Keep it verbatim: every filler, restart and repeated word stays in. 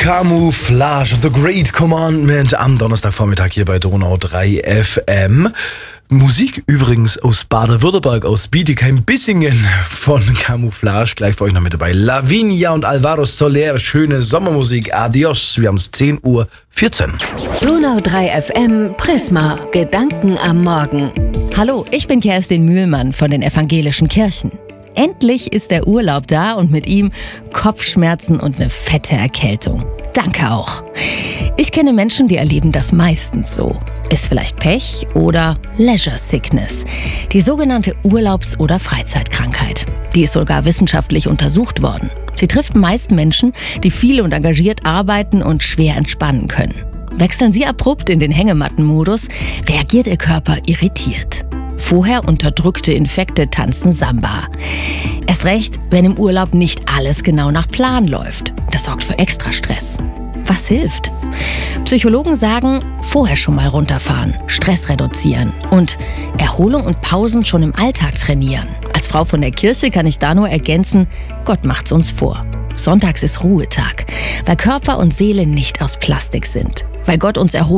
Camouflage, The Great Commandment am Donnerstagvormittag hier bei Donau drei F M. Musik übrigens aus Baden-Württemberg, aus Bietigheim-Bissingen von Camouflage. Gleich für euch noch mit dabei. Lavinia und Alvaro Soler, schöne Sommermusik. Adios, wir haben es zehn Uhr vierzehn. Donau drei F M Prisma, Gedanken am Morgen. Hallo, ich bin Kerstin Mühlmann von den evangelischen Kirchen. Endlich ist der Urlaub da und mit ihm Kopfschmerzen und eine fette Erkältung. Danke auch. Ich kenne Menschen, die erleben das meistens so. Ist vielleicht Pech oder Leisure Sickness, die sogenannte Urlaubs- oder Freizeitkrankheit. Die ist sogar wissenschaftlich untersucht worden. Sie trifft meist Menschen, die viel und engagiert arbeiten und schwer entspannen können. Wechseln sie abrupt in den Hängematten-Modus, reagiert ihr Körper irritiert. Vorher unterdrückte Infekte tanzen Samba. Erst recht, wenn im Urlaub nicht alles genau nach Plan läuft. Das sorgt für Extrastress. Was hilft? Psychologen sagen, vorher schon mal runterfahren, Stress reduzieren und Erholung und Pausen schon im Alltag trainieren. Als Frau von der Kirche kann ich da nur ergänzen, Gott macht's uns vor. Sonntags ist Ruhetag, weil Körper und Seele nicht aus Plastik sind. Weil Gott uns erholt